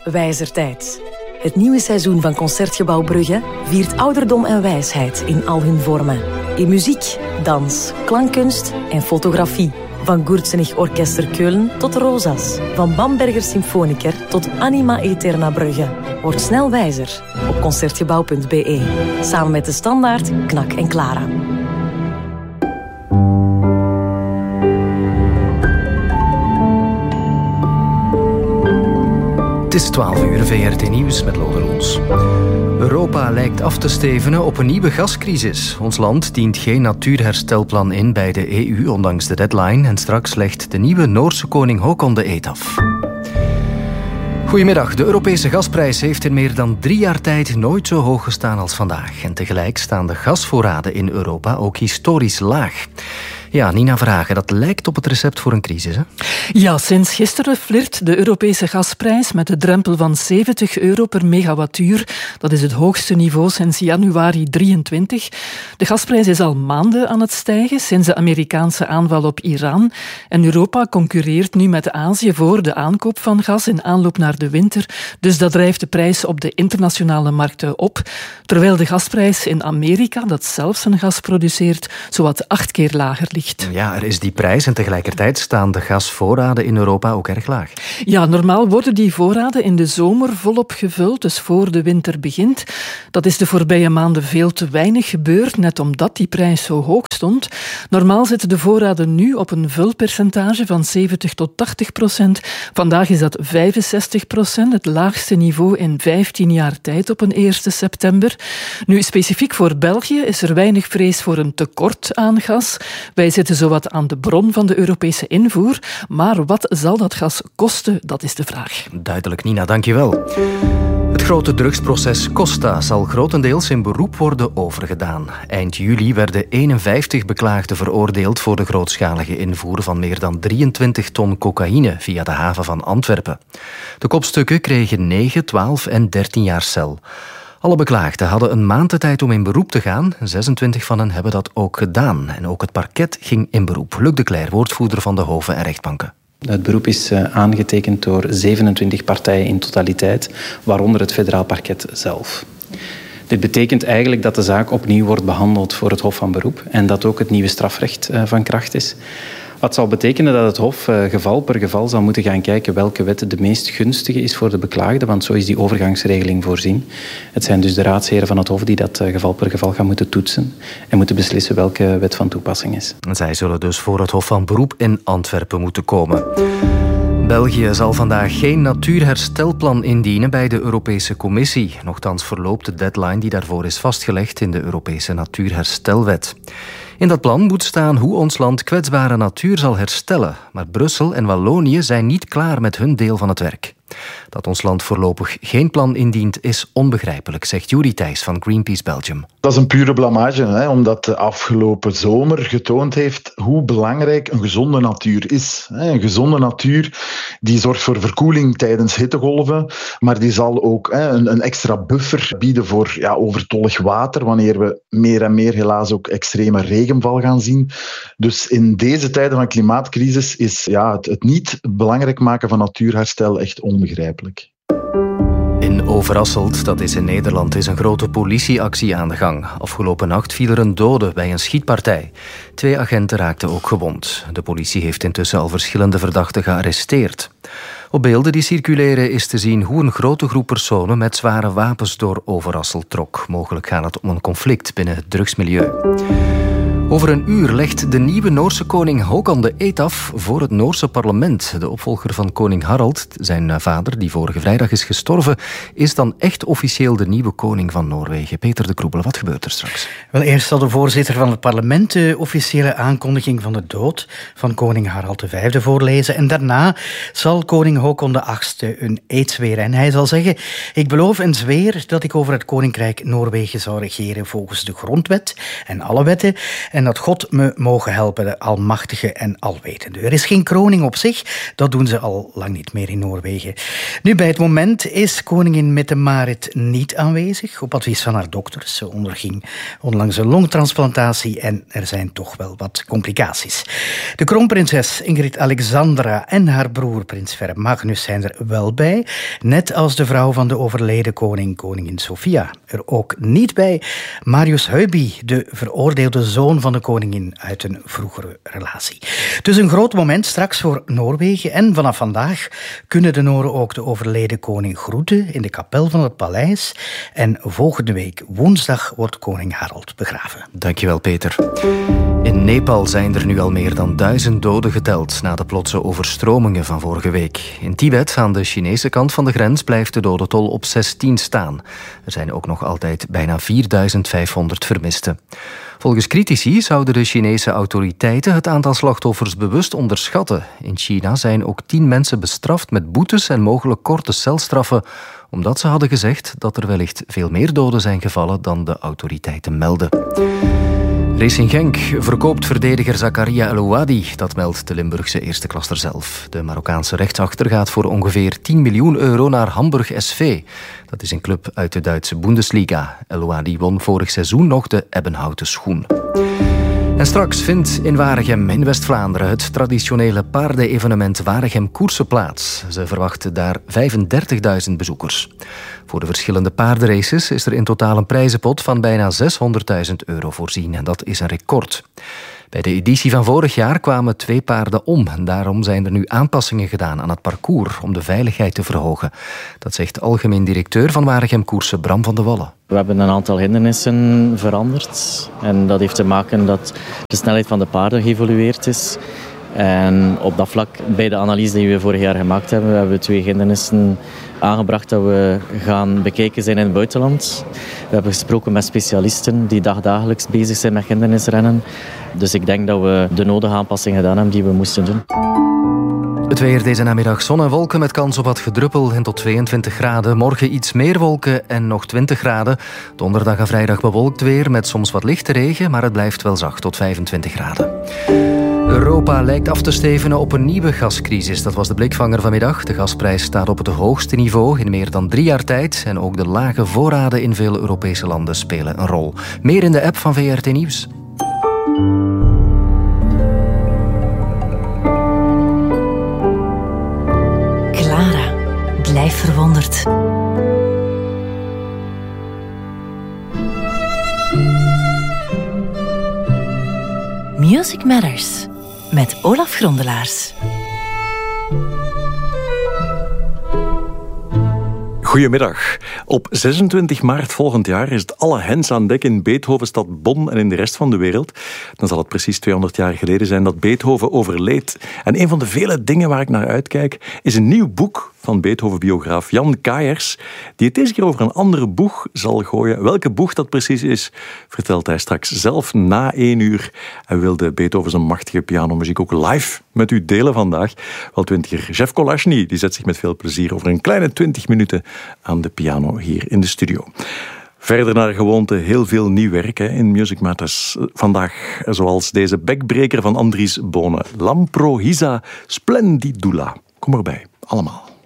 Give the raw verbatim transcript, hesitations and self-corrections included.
Wijzertijd. Het nieuwe seizoen van Concertgebouw Brugge viert ouderdom en wijsheid in al hun vormen. In muziek, dans, klankkunst en fotografie. Van Gurtsenig Orkester Keulen tot Rosas. Van Bamberger Symfoniker tot Anima Eterna Brugge. Word snel wijzer op concertgebouw punt b e. Samen met de Standaard, Knak en Clara. Het is twaalf uur, V R T Nieuws met Lode Roels. Europa lijkt af te stevenen op een nieuwe gascrisis. Ons land dient geen natuurherstelplan in bij de E U, ondanks de deadline. En straks legt de nieuwe Noorse koning Håkon de eed af. Goedemiddag. De Europese gasprijs heeft in meer dan drie jaar tijd nooit zo hoog gestaan als vandaag. En tegelijk staan de gasvoorraden in Europa ook historisch laag. Ja, Nina Verhagen, dat lijkt op het recept voor een crisis, hè? Ja, sinds gisteren flirt de Europese gasprijs met de drempel van zeventig euro per megawattuur. Dat is het hoogste niveau sinds januari drieëntwintig. De gasprijs is al maanden aan het stijgen sinds de Amerikaanse aanval op Iran. En Europa concurreert nu met Azië voor de aankoop van gas in aanloop naar de winter. Dus dat drijft de prijs op de internationale markten op. Terwijl de gasprijs in Amerika, dat zelf zijn gas produceert, zowat acht keer lager ligt. Ja, er is die prijs en tegelijkertijd staan de gasvoorraden in Europa ook erg laag. Ja, normaal worden die voorraden in de zomer volop gevuld, dus voor de winter begint. Dat is de voorbije maanden veel te weinig gebeurd, net omdat die prijs zo hoog stond. Normaal zitten de voorraden nu op een vulpercentage van zeventig tot tachtig procent. Vandaag is dat vijfenzestig procent, het laagste niveau in vijftien jaar tijd op een eerste september. Nu, specifiek voor België is er weinig vrees voor een tekort aan gas. Wij zitten zowat aan de bron van de Europese invoer. Maar wat zal dat gas kosten? Dat is de vraag. Duidelijk, Nina, dankjewel. Het grote drugsproces Costa zal grotendeels in beroep worden overgedaan. Eind juli werden eenenvijftig beklaagden veroordeeld voor de grootschalige invoer van meer dan drieëntwintig ton cocaïne via de haven van Antwerpen. De kopstukken kregen negen, twaalf en dertien jaar cel. Alle beklaagden hadden een maand de tijd om in beroep te gaan. zesentwintig van hen hebben dat ook gedaan. En ook het parket ging in beroep. Luc de Cler, woordvoerder van de Hoven en Rechtbanken. Het beroep is aangetekend door zevenentwintig partijen in totaliteit, waaronder het federaal parket zelf. Dit betekent eigenlijk dat de zaak opnieuw wordt behandeld voor het Hof van Beroep en dat ook het nieuwe strafrecht van kracht is. Wat zal betekenen dat het Hof uh, geval per geval zal moeten gaan kijken welke wet de meest gunstige is voor de beklaagde, want zo is die overgangsregeling voorzien. Het zijn dus de raadsheren van het Hof die dat uh, geval per geval gaan moeten toetsen en moeten beslissen welke wet van toepassing is. Zij zullen dus voor het Hof van Beroep in Antwerpen moeten komen. België zal vandaag geen natuurherstelplan indienen bij de Europese Commissie. Nochtans verloopt de deadline die daarvoor is vastgelegd in de Europese Natuurherstelwet. In dat plan moet staan hoe ons land kwetsbare natuur zal herstellen. Maar Brussel en Wallonië zijn niet klaar met hun deel van het werk. Dat ons land voorlopig geen plan indient is onbegrijpelijk, zegt Juri Thijs van Greenpeace Belgium. Dat is een pure blamage, hè, omdat de afgelopen zomer getoond heeft hoe belangrijk een gezonde natuur is. Een gezonde natuur die zorgt voor verkoeling tijdens hittegolven, maar die zal ook hè, een, een extra buffer bieden voor ja, overtollig water, wanneer we meer en meer helaas ook extreme regenval gaan zien. Dus in deze tijden van klimaatcrisis is ja, het, het niet belangrijk maken van natuurherstel echt onbegrijpelijk. In Overasselt, dat is in Nederland, is een grote politieactie aan de gang. Afgelopen nacht viel er een dode bij een schietpartij. Twee agenten raakten ook gewond. De politie heeft intussen al verschillende verdachten gearresteerd. Op beelden die circuleren is te zien hoe een grote groep personen met zware wapens door Overasselt trok. Mogelijk gaat het om een conflict binnen het drugsmilieu. Over een uur legt de nieuwe Noorse koning Håkon de eed af voor het Noorse parlement. De opvolger van koning Harald, zijn vader, die vorige vrijdag is gestorven, is dan echt officieel de nieuwe koning van Noorwegen. Peter de Kroebel, wat gebeurt er straks? Wel, eerst zal de voorzitter van het parlement de officiële aankondiging van de dood van koning Harald de Vijfde voorlezen. En daarna zal koning Håkon de Achtste een eed zweren. En hij zal zeggen: ik beloof en zweer dat ik over het koninkrijk Noorwegen zal regeren volgens de grondwet en alle wetten. en dat God me mogen helpen, de almachtige en alwetende. Er is geen kroning op zich, dat doen ze al lang niet meer in Noorwegen. Nu, bij het moment is koningin Mette-Marit niet aanwezig, op advies van haar dokters. Ze onderging onlangs een longtransplantatie en er zijn toch wel wat complicaties. De kroonprinses Ingrid Alexandra en haar broer prins Verre Magnus zijn er wel bij, net als de vrouw van de overleden koning, koningin Sofia. Er ook niet bij Marius Høiby, de veroordeelde zoon van de koningin uit een vroegere relatie. Dus een groot moment straks voor Noorwegen en vanaf vandaag kunnen de Noren ook de overleden koning groeten in de kapel van het paleis en volgende week woensdag wordt koning Harald begraven. Dankjewel, Peter. In Nepal zijn er nu al meer dan duizend doden geteld na de plotse overstromingen van vorige week. In Tibet, aan de Chinese kant van de grens, blijft de dodentol op zestien staan. Er zijn ook nog altijd bijna vierduizend vijfhonderd vermisten. Volgens critici zouden de Chinese autoriteiten het aantal slachtoffers bewust onderschatten. In China zijn ook tien mensen bestraft met boetes en mogelijk korte celstraffen, omdat ze hadden gezegd dat er wellicht veel meer doden zijn gevallen dan de autoriteiten melden. Racing Genk verkoopt verdediger Zakaria El Ouadi, dat meldt de Limburgse eerste klasser zelf. De Marokkaanse rechtsachter gaat voor ongeveer tien miljoen euro naar Hamburg S V. Dat is een club uit de Duitse Bundesliga. El Ouadi won vorig seizoen nog de ebbenhouten schoen. En straks vindt in Waregem in West-Vlaanderen het traditionele paardenevenement Waregem Koersen plaats. Ze verwachten daar vijfendertigduizend bezoekers. Voor de verschillende paardenraces is er in totaal een prijzenpot van bijna zeshonderdduizend euro voorzien. En dat is een record. Bij de editie van vorig jaar kwamen twee paarden om. En daarom zijn er nu aanpassingen gedaan aan het parcours om de veiligheid te verhogen. Dat zegt algemeen directeur van Waregem Koersen, Bram van de Wallen. We hebben een aantal hindernissen veranderd. En dat heeft te maken dat de snelheid van de paarden geëvolueerd is. En op dat vlak, bij de analyse die we vorig jaar gemaakt hebben, hebben we twee hindernissen aangebracht dat we gaan bekijken zijn in het buitenland. We hebben gesproken met specialisten die dagdagelijks bezig zijn met hindernisrennen. Dus ik denk dat we de nodige aanpassingen gedaan hebben die we moesten doen. Het weer deze namiddag: zon en wolken met kans op wat gedruppel en tot tweeëntwintig graden. Morgen iets meer wolken en nog twintig graden. Donderdag en vrijdag bewolkt weer met soms wat lichte regen, maar het blijft wel zacht tot vijfentwintig graden. Europa lijkt af te stevenen op een nieuwe gascrisis. Dat was de blikvanger vanmiddag. De gasprijs staat op het hoogste niveau in meer dan drie jaar tijd. En ook de lage voorraden in veel Europese landen spelen een rol. Meer in de app van V R T Nieuws. Clara, blijf verwonderd. Music Matters met Olaf Grondelaars. Goedemiddag. Op zesentwintig maart volgend jaar is het alle hens aan dek in Beethovenstad Bonn en in de rest van de wereld. Dan zal het precies tweehonderd jaar geleden zijn dat Beethoven overleed. En een van de vele dingen waar ik naar uitkijk is een nieuw boek van Beethoven-biograaf Jan Kaiers, die het deze keer over een andere boeg zal gooien. Welke boeg dat precies is, vertelt hij straks zelf na één uur. En wilde Beethoven zijn machtige pianomuziek ook live met u delen vandaag. Wel twintiger Jeff Kolashny, die zet zich met veel plezier over een kleine twintig minuten aan de piano hier in de studio. Verder naar gewoonte heel veel nieuw werk hè, in Music Matters. Vandaag zoals deze backbreaker van Andries Bonen. Lamprohisa Splendidula. Kom erbij, allemaal.